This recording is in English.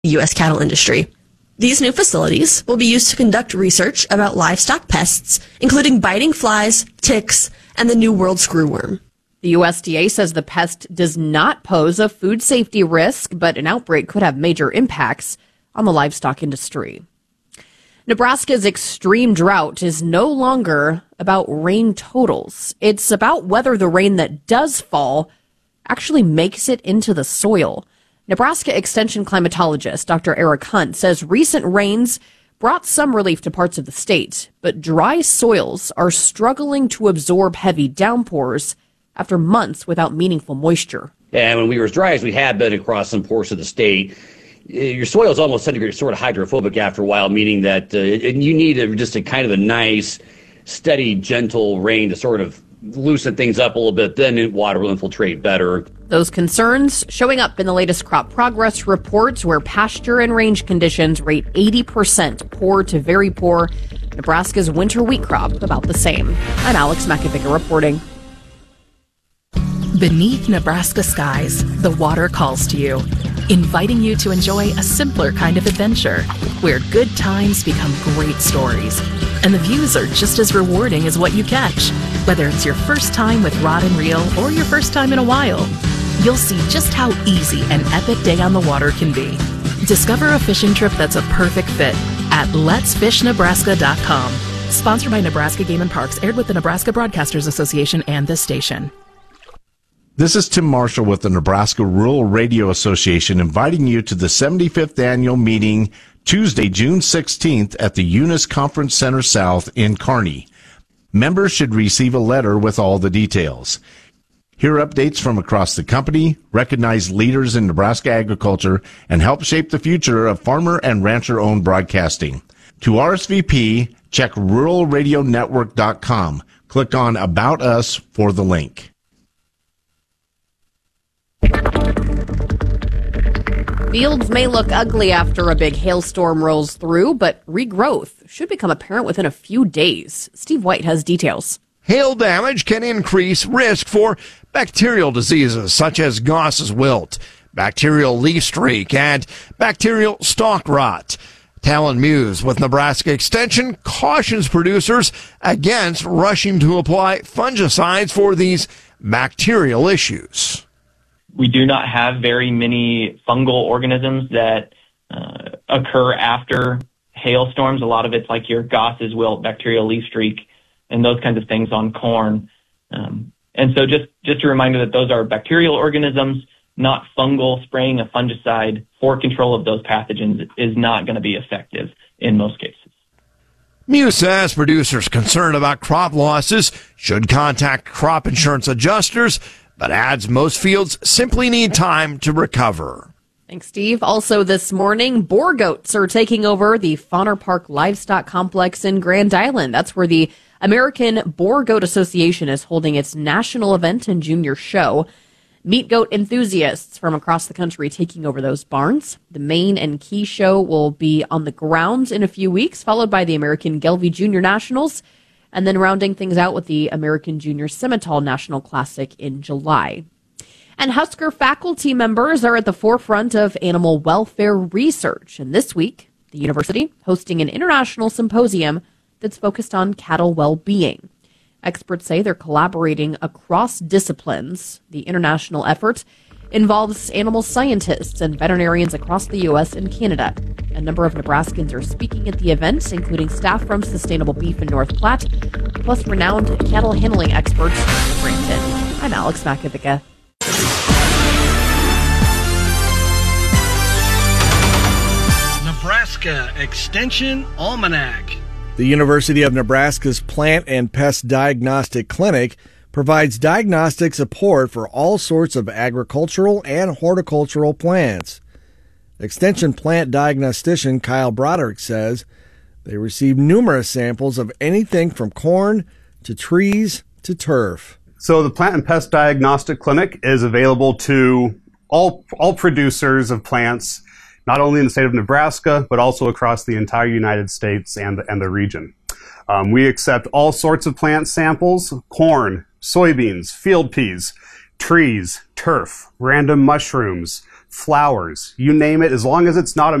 the U.S. cattle industry. These new facilities will be used to conduct research about livestock pests, including biting flies, ticks, and the New World screwworm. The USDA says the pest does not pose a food safety risk, but an outbreak could have major impacts on the livestock industry. Nebraska's extreme drought is no longer about rain totals. It's about whether the rain that does fall actually makes it into the soil. Nebraska Extension climatologist Dr. Eric Hunt says recent rains brought some relief to parts of the state, but dry soils are struggling to absorb heavy downpours after months without meaningful moisture. And when we were as dry as we had been across some portions of the state, your soil is almost sort of hydrophobic after a while, meaning that you need just a kind of a nice, steady, gentle rain to sort of loosen things up a little bit. Then water will infiltrate better. Those concerns showing up in the latest crop progress reports, where pasture and range conditions rate 80% poor to very poor. Nebraska's winter wheat crop about the same. I'm Alex Makovica reporting. Beneath Nebraska skies, the water calls to you, inviting you to enjoy a simpler kind of adventure, where good times become great stories. And the views are just as rewarding as what you catch. Whether it's your first time with rod and reel or your first time in a while, you'll see just how easy an epic day on the water can be. Discover a fishing trip that's a perfect fit at letsfishnebraska.com. Sponsored by Nebraska Game and Parks, aired with the Nebraska Broadcasters Association and this station. This is Tim Marshall with the Nebraska Rural Radio Association, inviting you to the 75th annual meeting Tuesday, June 16th at the Eunice Conference Center South in Kearney. Members should receive a letter with all the details. Hear updates from across the company, recognize leaders in Nebraska agriculture, and help shape the future of farmer and rancher-owned broadcasting. To RSVP, check ruralradionetwork.com. Click on About Us for the link. Fields may look ugly after a big hailstorm rolls through, but regrowth should become apparent within a few days. Steve White has details. Hail damage can increase risk for bacterial diseases such as Goss's wilt, bacterial leaf streak, and bacterial stalk rot. Talon Muse with Nebraska Extension cautions producers against rushing to apply fungicides for these bacterial issues. We do not have very many fungal organisms that occur after hailstorms. A lot of it's like your Goss's wilt, bacterial leaf streak, and those kinds of things on corn. And so just a reminder that those are bacterial organisms, not fungal. Spraying a fungicide for control of those pathogens is not going to be effective in most cases. Muse says producers concerned about crop losses should contact crop insurance adjusters, but adds most fields simply need time to recover. Thanks, Steve. Also this morning, boar goats are taking over the Fauner Park Livestock Complex in Grand Island. That's where the American Boar Goat Association is holding its national event and junior show. Meat goat enthusiasts from across the country taking over those barns. The main and key show will be on the grounds in a few weeks, followed by the American Gelbvieh Junior Nationals, and then rounding things out with the American Junior Simmental National Classic in July. And Husker faculty members are at the forefront of animal welfare research. And this week, the university hosting an international symposium that's focused on cattle well-being. Experts say they're collaborating across disciplines. The international effort involves animal scientists and veterinarians across the U.S. and Canada. A number of Nebraskans are speaking at the event, including staff from Sustainable Beef in North Platte, plus renowned cattle handling experts in Brampton. I'm Alex Makovica. Nebraska Extension Almanac. The University of Nebraska's Plant and Pest Diagnostic Clinic provides diagnostic support for all sorts of agricultural and horticultural plants. Extension plant diagnostician Kyle Broderick says they receive numerous samples of anything from corn to trees to turf. So the Plant and Pest Diagnostic Clinic is available to all producers of plants, not only in the state of Nebraska, but also across the entire United States and the region. We accept all sorts of plant samples: corn, soybeans, field peas, trees, turf, random mushrooms, flowers, you name it, as long as it's not a